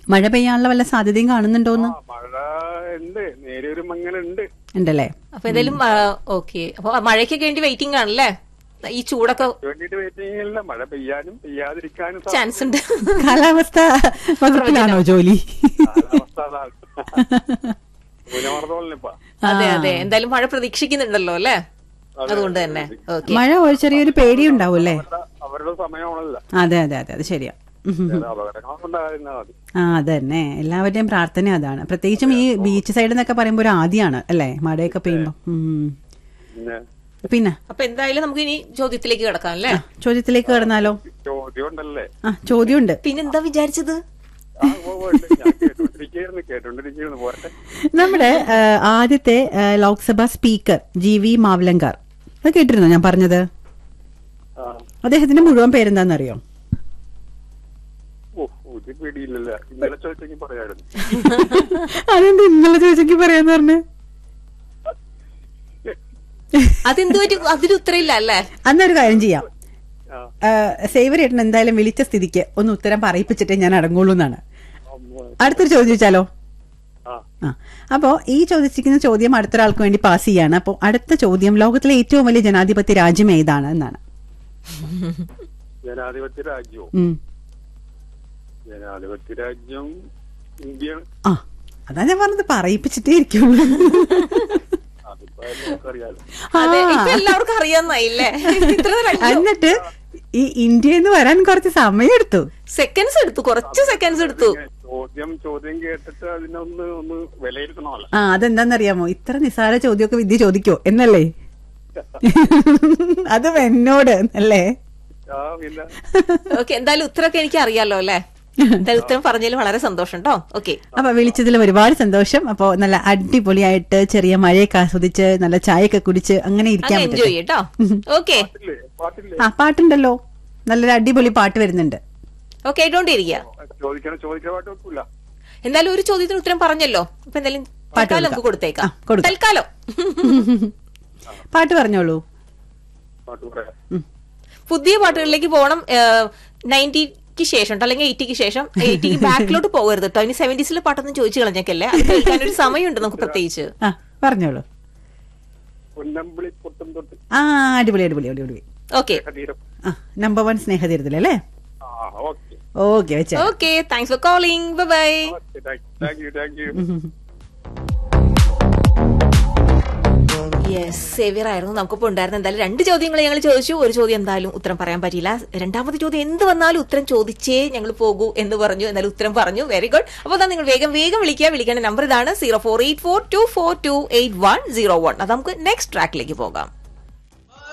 മഴ പെയ്യാനുള്ള വല്ല സാധ്യതയും കാണുന്നുണ്ടോന്ന്? മഴ ഉണ്ട്, നേരിയൊരു മങ്ങലുണ്ട്. ഉണ്ടല്ലേ? അപ്പൊ എന്തായാലും ഓക്കെ. അപ്പൊ മഴയ്ക്കൊക്കെ വേണ്ടി വെയിറ്റിംഗ് ആണല്ലേ? ഈ ചൂടൊക്കെ വേണ്ടിട്ട് വെയിറ്റിംഗ് ഇല്ല, മഴ പെയ്യാനും പെയ്യാതിരിക്കാനും ചാൻസ് ഉണ്ട്. കാലാവസ്ഥ വകുപ്പിലാണോ ജോലി? കാലാവസ്ഥ ന്യൂനമർദ്ദമല്ലിപ്പ. അതെ അതെ, എന്തായാലും മഴ പ്രതീക്ഷിക്കുന്നുണ്ടല്ലോ അല്ലേ? അതുകൊണ്ട് തന്നെ മഴ ഒരു ചെറിയൊരു പേടി ഉണ്ടാവൂല്ലേ? അവരുടെ സമയമാണല്ലോ. അതെ അതെ അതെ, അത് ശരിയാ. ആ അതന്നെ, എല്ലാവരുടെയും പ്രാർത്ഥന അതാണ്. പ്രത്യേകിച്ചും ഈ ബീച്ച് സൈഡ് എന്നൊക്കെ പറയുമ്പോ ഒരു ആദ്യമാണ് അല്ലേ മഴയൊക്കെ പെയ്യുമ്പോ. പിന്നെ അപ്പൊ എന്തായാലും നമുക്ക് ഇനി ചോദ്യത്തിലേക്ക് കിടക്കാം അല്ലേ? ചോദ്യത്തിലേക്ക് കിടന്നാലോ? ചോദ്യം ഉണ്ടല്ലേ? ആ ചോദ്യമുണ്ട്. പിന്നെന്താ വിചാരിച്ചത്? നമ്മുടെ ആദ്യത്തെ ലോക്സഭാ സ്പീക്കർ GV മാവ്ലങ്കാർ, അത് കേട്ടിരുന്നോ ഞാൻ പറഞ്ഞത്? അദ്ദേഹത്തിന്റെ മുഴുവൻ പേരെന്താന്നറിയോ? അതെന്താ ഇന്നലെ ചോദിച്ചെങ്കിൽ പറയാന്ന് പറഞ്ഞേ? അതെന്തോ അതിന് ഉത്തരയില്ല അല്ലേ? അന്നൊരു കാര്യം ചെയ്യാം, സേവർ ഏട്ടൻ എന്തായാലും വിളിച്ച സ്ഥിതിക്ക് ഒന്ന് ഉത്തരം പറയിപ്പിച്ചിട്ടേ ഞാൻ അടങ്ങുള്ളൂ എന്നാണ്. അടുത്തൊരു ചോദ്യം ചോദിച്ചാലോ? അപ്പോ ഈ ചോദിച്ചിരിക്കുന്ന ചോദ്യം അടുത്തൊരാൾക്ക് വേണ്ടി പാസ് ചെയ്യാണ്. അപ്പോ അടുത്ത ചോദ്യം, ലോകത്തിലെ ഏറ്റവും വലിയ ജനാധിപത്യ രാജ്യം ഏതാണ് എന്നാണ്. ജനാധിപത്യ രാജ്യവും ജനാധിപത്യ രാജ്യം ഇന്ത്യ. ആ അതാ ഞാൻ പറഞ്ഞത്, പറയിപ്പിച്ചിട്ടേ ഇരിക്കുള്ളൂ. എല്ലാവർക്കും അറിയാന്നായില്ലേ? എന്നിട്ട് ഈ ഇന്ത്യ എന്ന് വരാൻ കുറച്ച് സമയം എടുത്തു, കുറച്ച് സെക്കൻഡ്സ് എടുത്തു. ചോദ്യം കേട്ടിട്ട് അതിനൊന്ന് വിലയിരുത്തണമല്ലോ. ആ അതെന്താന്നറിയാമോ, ഇത്ര നിസ്സാര ചോദ്യമൊക്കെ വിദ്യ ചോദിക്കോ എന്നല്ലേ? അതും എന്നോട് അല്ലേ? ഓക്കെ, എന്തായാലും ഉത്തരമൊക്കെ എനിക്ക് അറിയാലോ അല്ലേ? എന്തായാലും ഉത്തരം പറഞ്ഞതിൽ വളരെ സന്തോഷം കേട്ടോ. ഓക്കെ, അപ്പൊ വിളിച്ചതിൽ ഒരുപാട് സന്തോഷം. അപ്പൊ നല്ല അടിപൊളിയായിട്ട് ചെറിയ മഴയൊക്കെ ആസ്വദിച്ച് നല്ല ചായയൊക്കെ കുടിച്ച് അങ്ങനെ ഇരിക്കാൻ എൻജോയ് ചെയ്യട്ടോ. ഓക്കെ, ആ പാട്ടുണ്ടല്ലോ, നല്ലൊരു അടിപൊളി പാട്ട് വരുന്നുണ്ട്. ഓക്കെ, കേട്ടോണ്ടിരിക്കുക. എന്തായാലും ഒരു ചോദ്യത്തിന് ഉത്തരം പറഞ്ഞല്ലോ, അപ്പൊ എന്തായാലും തൽക്കാലം നമുക്ക് കൊടുത്തേക്കാം. തൽക്കാലം പാട്ട് പറഞ്ഞോളൂ. പുതിയ പാട്ടുകളിലേക്ക് പോകണം. 90ക്ക് ശേഷം അല്ലെങ്കിൽ 80ക്ക് ശേഷം. 80ക്ക് ബാക്കിലോട്ട് പോകരുത് കേട്ടോ. ഇനി 70s പാട്ടൊന്നും ചോദിച്ചു കളഞ്ഞേക്കല്ലേ, അത് കേൾക്കാനൊരു സമയമുണ്ട് നമുക്ക് പ്രത്യേകിച്ച്. പറഞ്ഞോളൂ. ആ അടിപൊളി അടിപൊളി അടിപൊളി. Okay, number 1 സ്നേഹതീരത്തിലല്ലേ? ഓക്കെ വെച്ചാ. Okay, thanks for calling. Bye bye. Yes, Xavier ആയിരുന്നു നമുക്കിപ്പോ ഉണ്ടായിരുന്നു. എന്തായാലും 2 ചോദ്യങ്ങൾ ഞങ്ങൾ ചോദിച്ചു. ഒരു ചോദ്യം എന്തായാലും ഉത്തരം പറയാൻ പറ്റിയില്ല. രണ്ടാമത്തെ ചോദ്യം എന്ത് വന്നാലും ഉത്തരം ചോദിച്ചേ ഞങ്ങൾ പോകൂ എന്ന് പറഞ്ഞു. എന്തായാലും ഉത്തരം പറഞ്ഞു. Very good. അപ്പോൾ അതാ നിങ്ങൾ വേഗം വിളിക്കുക. വിളിക്കേണ്ട നമ്പർ ഇതാണ് 0484242801. അത് നമുക്ക് നെക്സ്റ്റ് ട്രാക്കിലേക്ക് പോകാം.